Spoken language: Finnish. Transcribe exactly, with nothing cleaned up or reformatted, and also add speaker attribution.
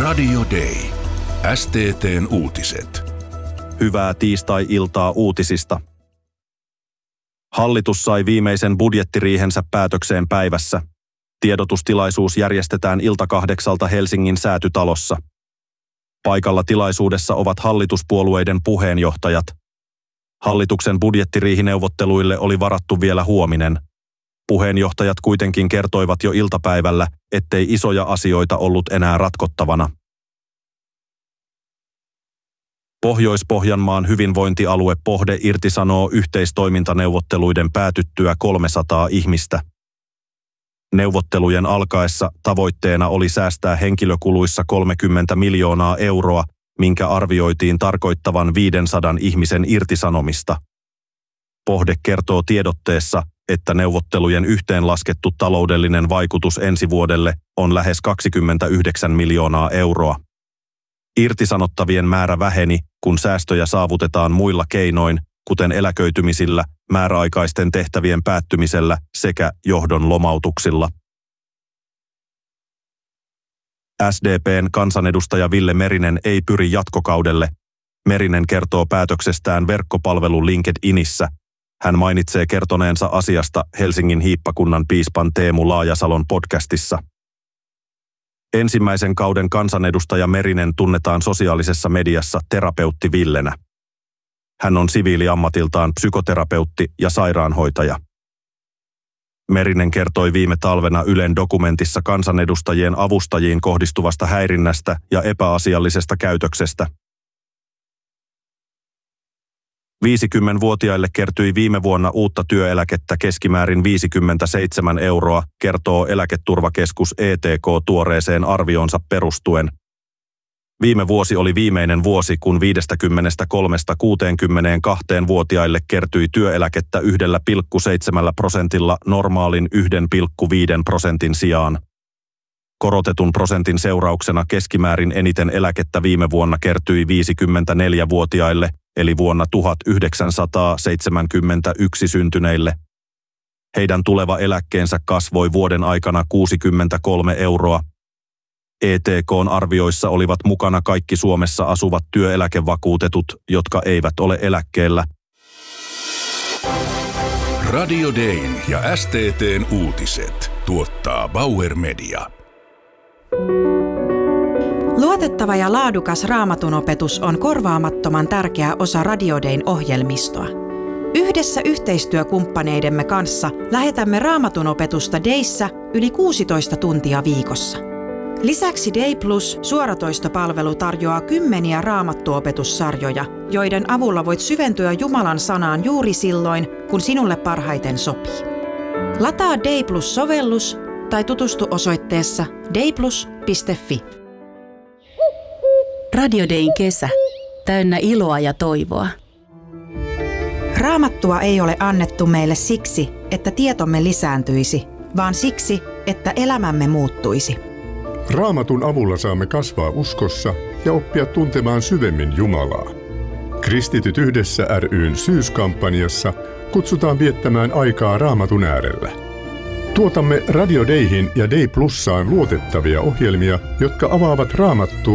Speaker 1: Radio Day. S T T:n uutiset.
Speaker 2: Hyvää tiistai-iltaa uutisista. Hallitus sai viimeisen budjettiriihensä päätökseen päivässä. Tiedotustilaisuus järjestetään ilta kahdeksalta Helsingin Säätytalossa. Paikalla tilaisuudessa ovat hallituspuolueiden puheenjohtajat. Hallituksen budjettiriihineuvotteluille oli varattu vielä huominen. Puheenjohtajat kuitenkin kertoivat jo iltapäivällä, ettei isoja asioita ollut enää ratkottavana. Pohjois-Pohjanmaan hyvinvointialue Pohde irtisanoo yhteistoimintaneuvotteluiden päätyttyä kolmesataa ihmistä. Neuvottelujen alkaessa tavoitteena oli säästää henkilökuluissa kolmekymmentä miljoonaa euroa, minkä arvioitiin tarkoittavan viisisataa ihmisen irtisanomista. Pohde kertoo tiedotteessa, että neuvottelujen yhteenlaskettu taloudellinen vaikutus ensi vuodelle on lähes kaksikymmentäyhdeksän miljoonaa euroa. Irtisanottavien määrä väheni, kun säästöjä saavutetaan muilla keinoin, kuten eläköitymisillä, määräaikaisten tehtävien päättymisellä sekä johdon lomautuksilla. S D P:n kansanedustaja Ville Merinen ei pyri jatkokaudelle. Merinen kertoo päätöksestään verkkopalvelu LinkedInissä. Hän mainitsee kertoneensa asiasta Helsingin hiippakunnan piispan Teemu Laajasalon podcastissa. Ensimmäisen kauden kansanedustaja Merinen tunnetaan sosiaalisessa mediassa terapeutti Villenä. Hän on siviiliammatiltaan psykoterapeutti ja sairaanhoitaja. Merinen kertoi viime talvena Ylen dokumentissa kansanedustajien avustajiin kohdistuvasta häirinnästä ja epäasiallisesta käytöksestä. viisikymmentävuotiaille kertyi viime vuonna uutta työeläkettä keskimäärin viisikymmentäseitsemän euroa, kertoo Eläketurvakeskus E T K tuoreeseen arvionsa perustuen. Viime vuosi oli viimeinen vuosi, kun viisikymmentäkolmesta kuuteenkymmeneenkahteen-vuotiaille kertyi työeläkettä yksi pilkku seitsemän prosentilla normaalin yksi pilkku viisi prosentin sijaan. Korotetun prosentin seurauksena keskimäärin eniten eläkettä viime vuonna kertyi viisikymmentäneljävuotiaille, eli vuonna tuhatyhdeksänsataaseitsemänkymmentäyksi syntyneille. Heidän tuleva eläkkeensä kasvoi vuoden aikana kuusikymmentäkolme euroa. E T K:n arvioissa olivat mukana kaikki Suomessa asuvat työeläkevakuutetut, jotka eivät ole eläkkeellä.
Speaker 1: Radio Dayn ja S T T:n uutiset tuottaa Bauer Media.
Speaker 3: Luotettava ja laadukas Raamatun opetus on korvaamattoman tärkeä osa Radio Dayn ohjelmistoa. Yhdessä yhteistyökumppaneidemme kanssa lähetämme Raamatun opetusta Dayssä yli kuusitoista tuntia viikossa. Lisäksi Day Plus suoratoistopalvelu tarjoaa kymmeniä raamattuopetussarjoja, joiden avulla voit syventyä Jumalan sanaan juuri silloin, kun sinulle parhaiten sopii. Lataa Day Plus-sovellus tai tutustu osoitteessa dayplus piste fi.
Speaker 4: Radio Dayn kesä. Täynnä iloa ja toivoa.
Speaker 3: Raamattua ei ole annettu meille siksi, että tietomme lisääntyisi, vaan siksi, että elämämme muuttuisi.
Speaker 5: Raamatun avulla saamme kasvaa uskossa ja oppia tuntemaan syvemmin Jumalaa. Kristityt yhdessä ry:n syyskampanjassa kutsutaan viettämään aikaa Raamatun äärellä. Tuotamme Radio Dayhin ja Day Plussaan luotettavia ohjelmia, jotka avaavat Raamattua